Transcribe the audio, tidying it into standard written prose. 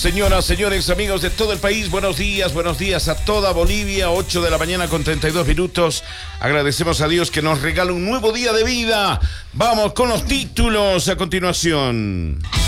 Señoras, señores, amigos de todo el país, buenos días a toda Bolivia, 8 de la mañana con 32 minutos. Agradecemos a Dios que nos regala un nuevo día de vida. Vamos con los títulos a continuación.